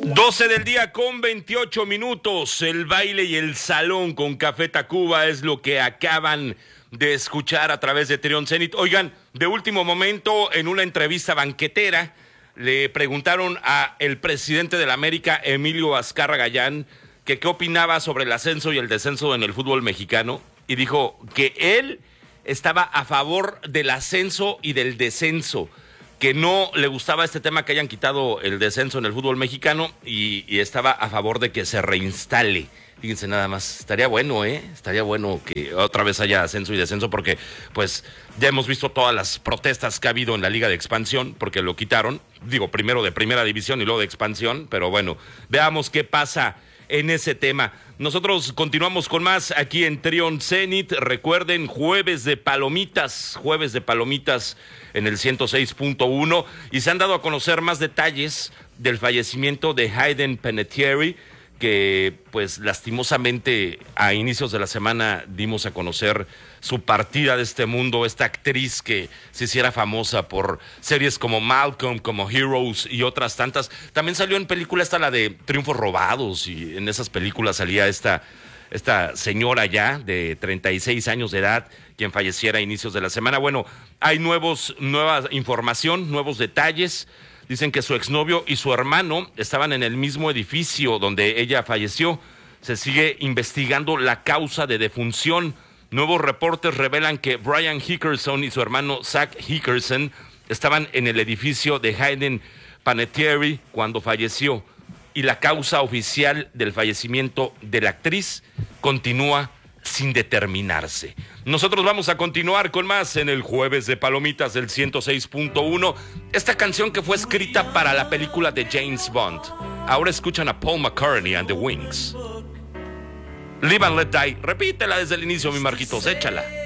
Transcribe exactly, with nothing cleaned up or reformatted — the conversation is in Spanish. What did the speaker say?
doce del día con veintiocho minutos, el baile y el salón con Café Tacuba es lo que acaban de escuchar a través de Trión Zenit. Oigan, de último momento, en una entrevista banquetera, le preguntaron a el presidente de la América, Emilio Azcárraga Gallán, que qué opinaba sobre el ascenso y el descenso en el fútbol mexicano, y dijo que él estaba a favor del ascenso y del descenso, que no le gustaba este tema que hayan quitado el descenso en el fútbol mexicano y, y estaba a favor de que se reinstale. Fíjense nada más, estaría bueno, ¿eh? Estaría bueno que otra vez haya ascenso y descenso porque, pues, ya hemos visto todas las protestas que ha habido en la Liga de Expansión porque lo quitaron. Digo, primero de Primera División y luego de Expansión, pero bueno, veamos qué pasa en ese tema. Nosotros continuamos con más aquí en Trión Zenit. Recuerden, jueves de palomitas, jueves de palomitas en el ciento seis punto uno, y se han dado a conocer más detalles del fallecimiento de Hayden Panettiere, que pues lastimosamente a inicios de la semana dimos a conocer su partida de este mundo, esta actriz que se hiciera famosa por series como Malcolm, como Heroes y otras tantas. También salió en película esta, la de Triunfos Robados, y en esas películas salía esta, esta señora ya de treinta y seis años de edad, quien falleciera a inicios de la semana. Bueno, hay nuevos, nueva información, nuevos detalles. Dicen que su exnovio y su hermano estaban en el mismo edificio donde ella falleció. Se sigue investigando la causa de defunción. Nuevos reportes revelan que Brian Hickerson y su hermano Zach Hickerson estaban en el edificio de Hayden Panettiere cuando falleció. Y la causa oficial del fallecimiento de la actriz continúa sin determinarse. Nosotros vamos a continuar con más en el Jueves de Palomitas del ciento seis punto uno. Esta canción que fue escrita para la película de James Bond. Ahora escuchan a Paul McCartney and the Wings. Live and Let Die. Repítela desde el inicio, mi Marquitos, échala.